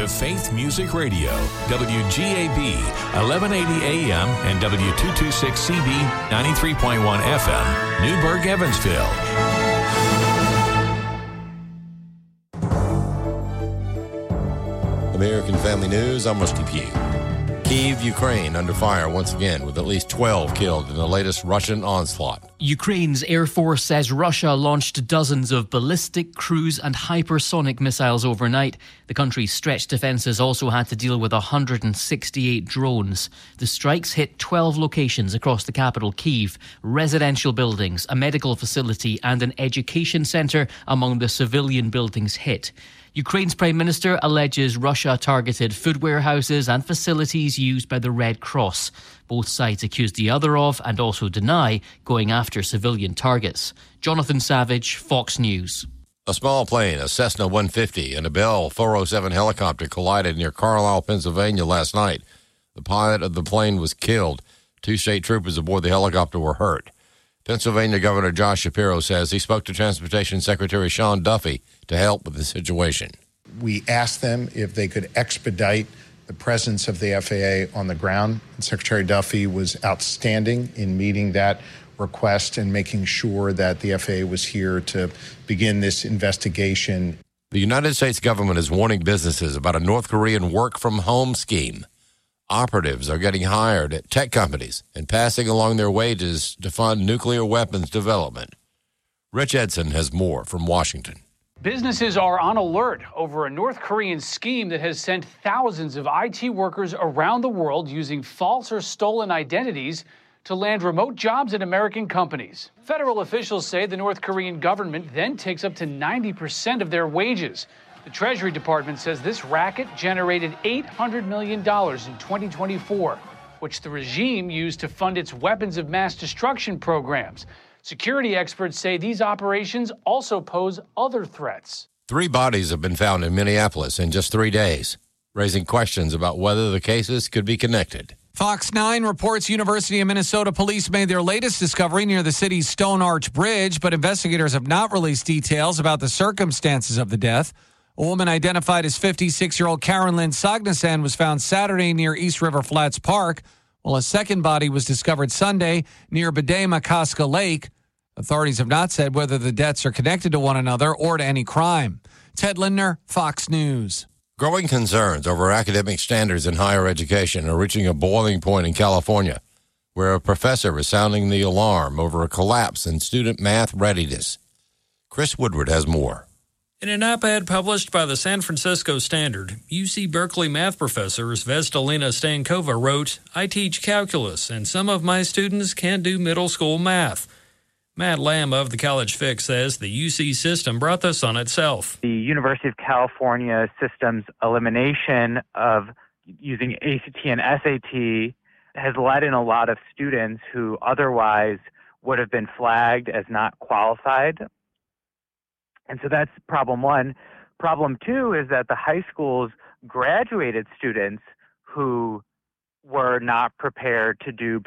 to Faith Music Radio, WGAB, 1180 AM and W226CB, 93.1 FM, Newburgh, Evansville. American Family News, I'm Rusty Pugh. Kyiv, Ukraine, under fire once again, with at least 12 killed in the latest Russian onslaught. Ukraine's Air Force says Russia launched dozens of ballistic, cruise and hypersonic missiles overnight. The country's stretched defences also had to deal with 168 drones. The strikes hit 12 locations across the capital, Kyiv, residential buildings, a medical facility and an education centre among the civilian buildings hit. Ukraine's Prime Minister alleges Russia targeted food warehouses and facilities used by the Red Cross. Both sides accuse the other of, and also deny, going after civilian targets. Jonathan Savage, Fox News. A small plane, a Cessna 150, and a Bell 407 helicopter collided near Carlisle, Pennsylvania last night. The pilot of the plane was killed. 2 state troopers aboard the helicopter were hurt. Pennsylvania Governor Josh Shapiro says he spoke to Transportation Secretary Sean Duffy to help with the situation. We asked them if they could expedite the presence of the FAA on the ground. And Secretary Duffy was outstanding in meeting that request and making sure that the FAA was here to begin this investigation. The United States government is warning businesses about a North Korean work-from-home scheme. Operatives are getting hired at tech companies and passing along their wages to fund nuclear weapons development. Rich Edson has more from Washington. Businesses are on alert over a North Korean scheme that has sent thousands of IT workers around the world using false or stolen identities to land remote jobs at American companies. Federal officials say the North Korean government then takes up to 90% of their wages. The Treasury Department says this racket generated $800 million in 2024, which the regime used to fund its weapons of mass destruction programs. Security experts say these operations also pose other threats. 3 bodies have been found in Minneapolis in just 3 days, raising questions about whether the cases could be connected. Fox 9 reports University of Minnesota police made their latest discovery near the city's Stone Arch Bridge, but investigators have not released details about the circumstances of the death. A woman identified as 56-year-old Karen Lynn Sagnasan was found Saturday near East River Flats Park, while a second body was discovered Sunday near Bedema-Casca Lake. Authorities have not said whether the deaths are connected to one another or to any crime. Ted Lindner, Fox News. Growing concerns over academic standards in higher education are reaching a boiling point in California, where a professor is sounding the alarm over a collapse in student math readiness. Chris Woodward has more. In an op-ed published by the San Francisco Standard, UC Berkeley math professor Vestalina Stankova wrote, "I teach calculus, and some of my students can't do middle school math." Matt Lamb of the College Fix says the UC system brought this on itself. The University of California system's elimination of using ACT and SAT has let in a lot of students who otherwise would have been flagged as not qualified. And so that's problem one. Problem two is that the high schools graduated students who were not prepared to do